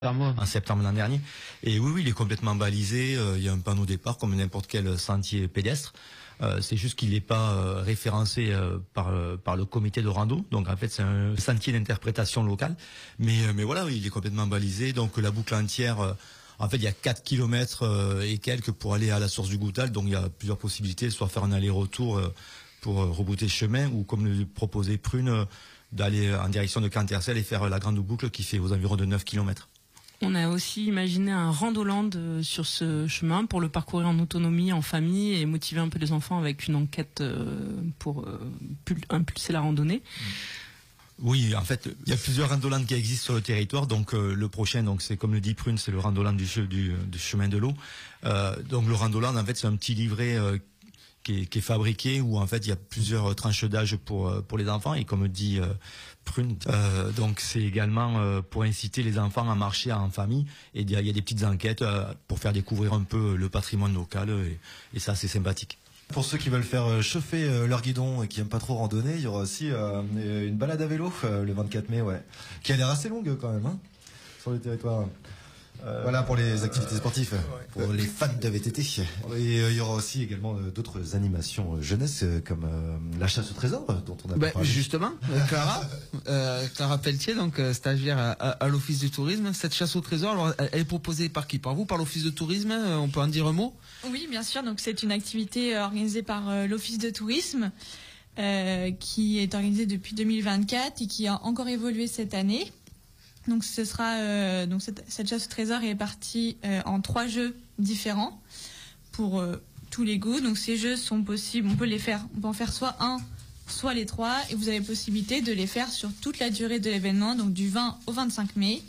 En septembre l'an dernier. Et oui, il est complètement balisé. Il y a un panneau départ comme n'importe quel sentier pédestre. C'est juste qu'il n'est pas référencé par le comité de rando. Donc en fait, c'est un sentier d'interprétation locale. Mais voilà, oui, il est complètement balisé. Donc la boucle entière. En fait, il y a 4 kilomètres et quelques pour aller à la source du Goutal. Donc il y a plusieurs possibilités, soit faire un aller-retour pour rebrouter le chemin, ou comme le proposait Prune, d'aller en direction de Cantercel et faire la grande boucle qui fait aux environs de 9 kilomètres. On a aussi imaginé un randoland sur ce chemin pour le parcourir en autonomie, en famille, et motiver un peu les enfants avec une enquête pour impulser la randonnée. Oui, en fait, il y a plusieurs randolands qui existent sur le territoire. Donc le prochain, donc c'est comme le dit Prune, c'est le randoland du chemin de l'eau. Donc le randoland, en fait, c'est un petit livret qui est fabriqué où en fait il y a plusieurs tranches d'âge pour les enfants, et comme dit Prune, donc c'est également pour inciter les enfants à marcher en famille, et il y a des petites enquêtes pour faire découvrir un peu le patrimoine local, et ça c'est sympathique. Pour ceux qui veulent faire chauffer leur guidon et qui aiment pas trop randonner, il y aura aussi une balade à vélo le 24 mai, ouais, qui a l'air assez longue quand même, hein, sur le territoire. Voilà pour les activités sportives, pour les fans de VTT. Et il y aura aussi également d'autres animations jeunesse comme la chasse au trésor dont on a parlé. Justement, Clara Pelletier, donc stagiaire à l'Office du tourisme. Cette chasse au trésor, alors, elle est proposée par qui? Par vous, par l'Office de tourisme? On peut en dire un mot? Oui, bien sûr. Donc c'est une activité organisée par l'Office de tourisme qui est organisée depuis 2024 et qui a encore évolué cette année. Donc ce sera donc cette chasse au trésor est partie en 3 jeux différents pour tous les goûts. Donc ces jeux sont possibles, on peut en faire soit un, soit les 3, et vous avez possibilité de les faire sur toute la durée de l'événement, donc du 20 au 25 mai.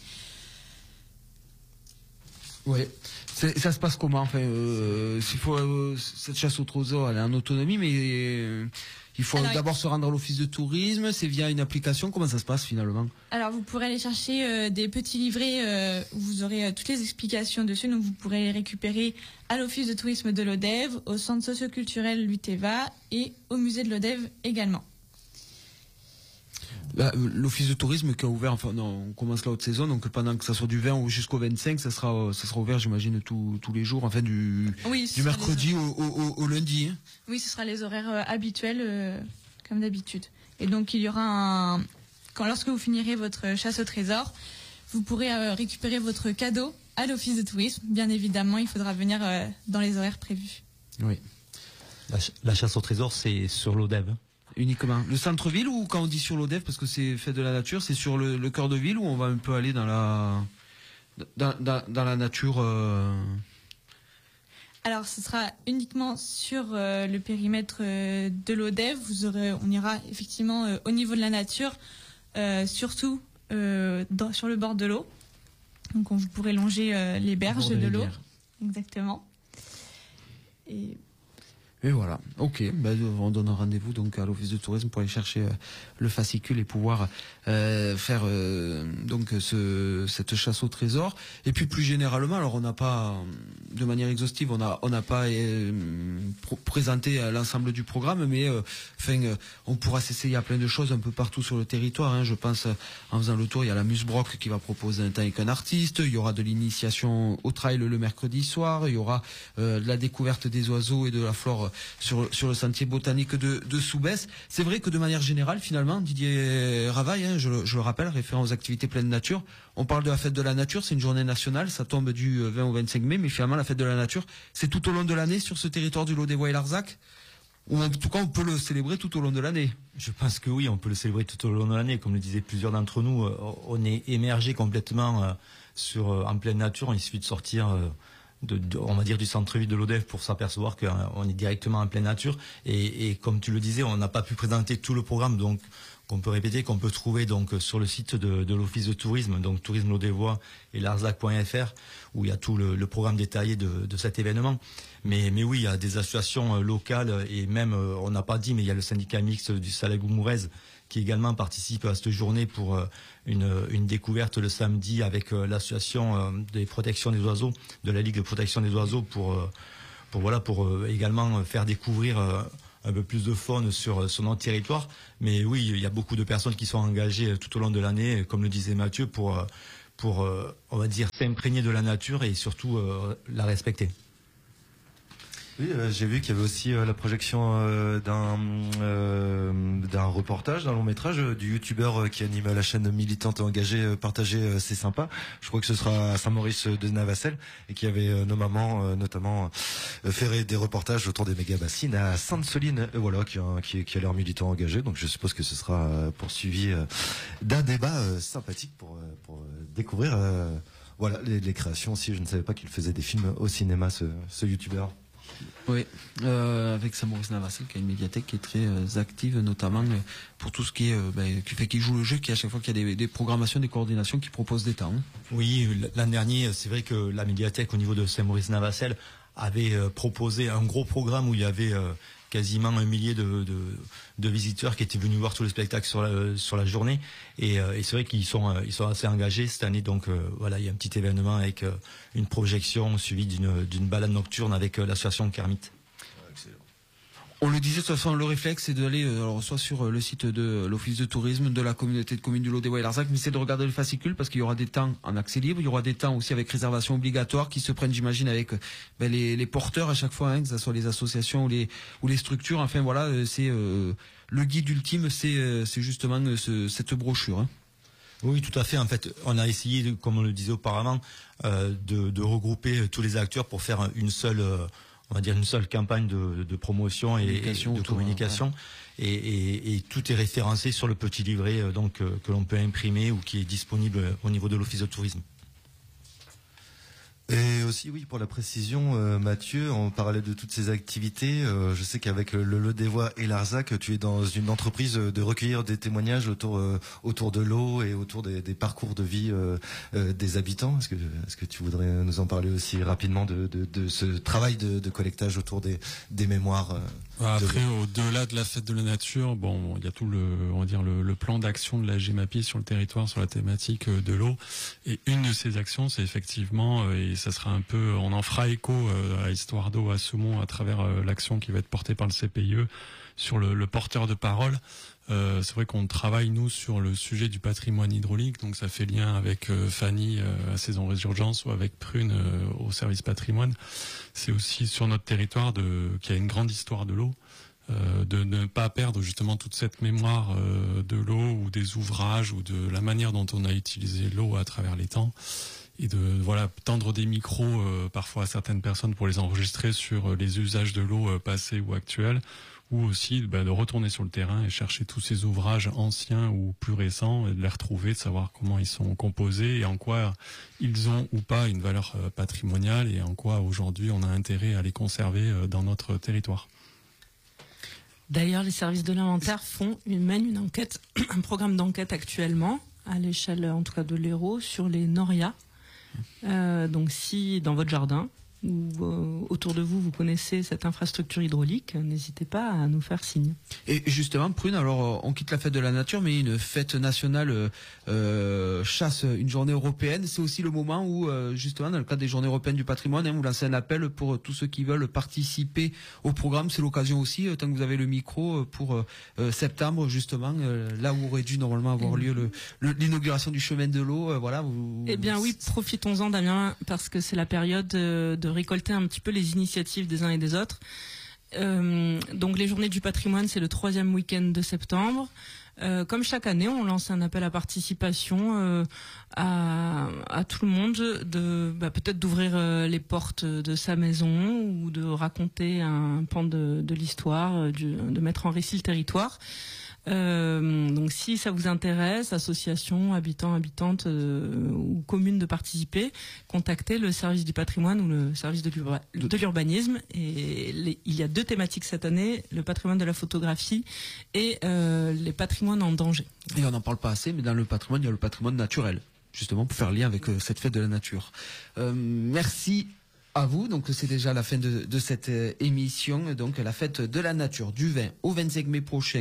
Oui. Ça se passe comment? Enfin, s'il faut cette chasse au trésor, elle est en autonomie, mais il faut d'abord se rendre à l'office de tourisme. C'est via une application. Comment ça se passe finalement? Alors vous pourrez aller chercher des petits livrets où vous aurez toutes les explications dessus. Donc vous pourrez les récupérer à l'office de tourisme de l'Odève, au centre socioculturel Luteva et au musée de l'Odève également. L'office de tourisme qui a ouvert, enfin non, on commence la haute saison, donc pendant que ça soit du 20 jusqu'au 25, ça sera ouvert, j'imagine, tous les jours, enfin du mercredi au lundi. Hein. Oui, ce sera les horaires habituels, comme d'habitude. Et donc il y aura lorsque vous finirez votre chasse au trésor, vous pourrez récupérer votre cadeau à l'office de tourisme. Bien évidemment, il faudra venir dans les horaires prévus. Oui. La chasse au trésor, c'est sur l'Odève. Uniquement. Le centre-ville, ou quand on dit sur l'Odève, parce que c'est fait de la nature, c'est sur le cœur de ville, où on va un peu aller dans la nature. Alors, ce sera uniquement sur le périmètre de l'Odève. On ira effectivement au niveau de la nature, surtout sur le bord de l'eau. Donc, vous pourrez longer les berges de l'eau. Exactement. Et voilà, ok, on donne un rendez-vous donc à l'office de tourisme pour aller chercher le fascicule et pouvoir faire donc cette chasse au trésor. Et puis plus généralement, alors on n'a pas, de manière exhaustive, on n'a pas présenté l'ensemble du programme, mais on pourra s'essayer à plein de choses un peu partout sur le territoire. Hein. Je pense, en faisant le tour, il y a la Musbrock qui va proposer un temps avec un artiste, il y aura de l'initiation au trail le mercredi soir, il y aura de la découverte des oiseaux et de la flore sur le sentier botanique de Soubès. C'est vrai que de manière générale, finalement, Didier Ravaille, hein, je le rappelle, référent aux activités pleine nature, on parle de la fête de la nature, c'est une journée nationale, ça tombe du 20 au 25 mai, mais finalement la fête de la nature, c'est tout au long de l'année sur ce territoire du Lot-des-Voix et Larzac, ou en tout cas on peut le célébrer tout au long de l'année. Je pense que oui, on peut le célébrer tout au long de l'année. Comme le disaient plusieurs d'entre nous, on est émergé complètement en pleine nature. Il suffit de sortir on va dire du centre-ville de l'Odève pour s'apercevoir qu'on est directement en pleine nature, et comme tu le disais, on n'a pas pu présenter tout le programme, donc qu'on peut répéter, qu'on peut trouver donc sur le site de l'office de tourisme, donc tourisme Lot-des-Voix et larzac.fr, où il y a tout le programme détaillé de cet événement. Mais oui, il y a des associations locales, et même on n'a pas dit, mais il y a le syndicat mixte du Salagou-Mourez qui également participe à cette journée pour une découverte le samedi avec l'association des protections des oiseaux, de la Ligue de protection des oiseaux, pour également faire découvrir un peu plus de faune sur notre territoire. Mais oui, il y a beaucoup de personnes qui sont engagées tout au long de l'année, comme le disait Mathieu, pour pour on va dire s'imprégner de la nature et surtout la respecter. Oui, j'ai vu qu'il y avait aussi la projection d'un reportage, d'un long métrage du youtubeur qui anime la chaîne Militante et Engagée Partager, c'est sympa. Je crois que ce sera à Saint-Maurice de Navacelles et qui avait notamment fait des reportages autour des méga-bassines à Sainte-Soline, voilà, qui a l'air militant engagé. Donc je suppose que ce sera poursuivi d'un débat sympathique pour découvrir voilà les créations aussi. Je ne savais pas qu'il faisait des films au cinéma, ce youtubeur. Oui, avec Saint-Maurice Navacelles qui a une médiathèque qui est très active, notamment pour tout ce qui est qui joue le jeu, qui à chaque fois qu'il y a des programmations, des coordinations, qui propose des temps. Oui, l'an dernier, c'est vrai que la médiathèque au niveau de Saint-Maurice Navacelles avait proposé un gros programme où il y avait quasiment 1 millier de visiteurs qui étaient venus voir tous les spectacles sur la journée et c'est vrai qu'ils sont assez engagés cette année, donc voilà, il y a un petit événement avec une projection suivie d'une balade nocturne avec l'association Kermit. On le disait, de toute façon, le réflexe, c'est d'aller soit sur le site de l'Office de tourisme, de la communauté de communes du Lot des Bois et Larzac, mais c'est de regarder le fascicule parce qu'il y aura des temps en accès libre, il y aura des temps aussi avec réservation obligatoire qui se prennent, j'imagine, avec les porteurs à chaque fois, que ce soit les associations ou les structures. Enfin voilà, c'est le guide ultime, c'est justement cette brochure. Hein. Oui, tout à fait. En fait, on a essayé, comme on le disait auparavant, de regrouper tous les acteurs pour faire une seule campagne de promotion et de communication. Ouais. Et tout est référencé sur le petit livret que l'on peut imprimer ou qui est disponible au niveau de l'Office de tourisme. Et aussi, oui, pour la précision, Mathieu, en parallèle de toutes ces activités, je sais qu'avec le Lot des Voix et l'Arzac, tu es dans une entreprise de recueillir des témoignages autour de l'eau et autour des parcours de vie des habitants. Est-ce que tu voudrais nous en parler aussi rapidement de ce travail de collectage autour des mémoires Après, au-delà de la fête de la nature, bon, il y a tout le plan d'action de la GEMAPI sur le territoire sur la thématique de l'eau. Et une de ces actions, c'est effectivement, et ça sera un peu, on en fera écho à Histoire d'eau à Saumont à travers l'action qui va être portée par le CPIE sur le porteur de parole. C'est vrai qu'on travaille, nous, sur le sujet du patrimoine hydraulique, donc ça fait lien avec Fanny à Saison Résurgence ou avec Prune au service patrimoine. C'est aussi sur notre territoire qu'il y a une grande histoire de l'eau, de ne pas perdre justement toute cette mémoire de l'eau ou des ouvrages ou de la manière dont on a utilisé l'eau à travers les temps. Et de tendre des micros parfois à certaines personnes pour les enregistrer sur les usages de l'eau passés ou actuels, ou aussi de retourner sur le terrain et chercher tous ces ouvrages anciens ou plus récents et de les retrouver, de savoir comment ils sont composés et en quoi ils ont ou pas une valeur patrimoniale et en quoi aujourd'hui on a intérêt à les conserver dans notre territoire. D'ailleurs, les services de l'inventaire mènent une enquête, un programme d'enquête actuellement à l'échelle en tout cas de l'Hérault sur les norias. Donc si dans votre jardin ou autour de vous, vous connaissez cette infrastructure hydraulique, n'hésitez pas à nous faire signe. Et justement, Prune, alors on quitte la fête de la nature, mais une fête nationale chasse, une journée européenne, c'est aussi le moment où, justement, dans le cadre des journées européennes du patrimoine, vous lancez un appel pour tous ceux qui veulent participer au programme. C'est l'occasion aussi, tant que vous avez le micro, pour septembre, justement, là où aurait dû normalement avoir lieu l'inauguration du chemin de l'eau. Eh bien oui, profitons-en, Damien, parce que c'est la période de récolter un petit peu les initiatives des uns et des autres. Donc les journées du patrimoine, c'est le 3e week-end de septembre. Comme chaque année, on lance un appel à participation à tout le monde, peut-être d'ouvrir les portes de sa maison ou de raconter un pan de l'histoire, de mettre en récit le territoire. Donc si ça vous intéresse, associations, habitants, habitantes ou communes de participer, contactez le service du patrimoine ou le service de l'urbanisme. Et il y a 2 thématiques cette année, le patrimoine de la photographie et les patrimoines en danger. Et on n'en parle pas assez, mais dans le patrimoine, il y a le patrimoine naturel, justement pour faire lien avec cette fête de la nature. Merci à vous. Donc c'est déjà la fin de cette émission. Donc la fête de la nature du 20 au 25 mai prochain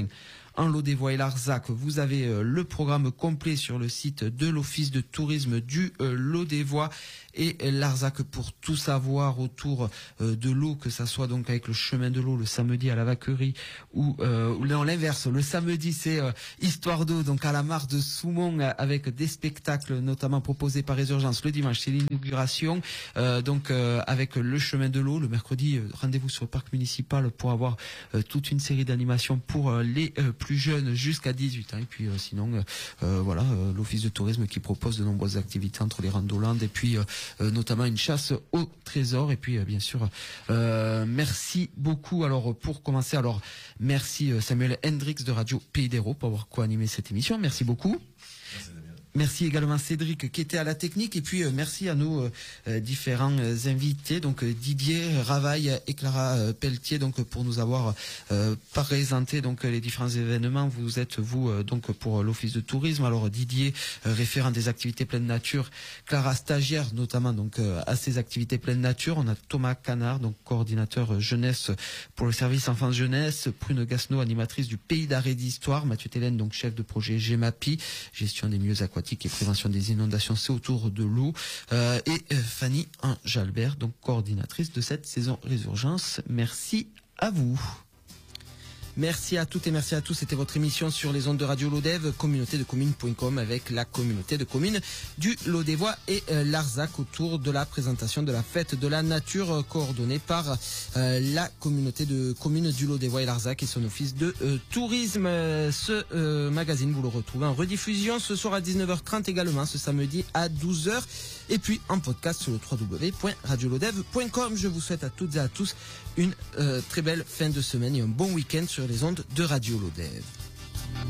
en Lot-des-Voix et Larzac. Vous avez le programme complet sur le site de l'Office de tourisme du Lot-des-Voix et Larzac pour tout savoir autour de l'eau, que ça soit donc avec le chemin de l'eau le samedi à la Vaquerie ou non, l'inverse, le samedi c'est Histoire d'eau donc à la mare de Soumont avec des spectacles notamment proposés par Résurgence. Le dimanche c'est l'inauguration donc avec le chemin de l'eau. Le mercredi rendez-vous sur le parc municipal pour avoir toute une série d'animations pour les plus jeunes jusqu'à 18 ans et puis sinon voilà l'Office de tourisme qui propose de nombreuses activités entre les randolandes et puis notamment une chasse au trésor. Et puis bien sûr merci beaucoup. Alors pour commencer, alors merci Samuel Hendrix de Radio Pays d'Hérault pour avoir co-animé cette émission. Merci beaucoup. Merci également Cédric qui était à la technique et puis merci à nos différents invités, donc Didier Ravaille et Clara Pelletier, donc pour nous avoir présenté donc les différents événements. Vous êtes donc pour l'Office de tourisme. Alors Didier référent des activités pleine nature, Clara stagiaire notamment donc à ces activités pleine nature. On a Thomas Canard donc coordinateur jeunesse pour le service enfance jeunesse, Prune Gasneau animatrice du Pays d'arrêt d'histoire, Mathieu Télène donc chef de projet GEMAPI, gestion des milieux aquatiques et prévention des inondations, c'est autour de l'eau, et Fanny Jalbert, donc coordinatrice de cette saison Résurgence. Merci à vous. Merci à toutes et merci à tous. C'était votre émission sur les ondes de Radio Lodev, communautédecommunes.com avec la communauté de communes du Lot-des-Voix et Larzac autour de la présentation de la fête de la nature coordonnée par la communauté de communes du Lot-des-Voix et Larzac et son office de tourisme. Ce magazine, vous le retrouvez en rediffusion ce soir à 19h30 également, ce samedi à 12h et puis en podcast sur le www.radiolodev.com. Je vous souhaite à toutes et à tous une très belle fin de semaine et un bon week-end sur les ondes de Radio Lodev.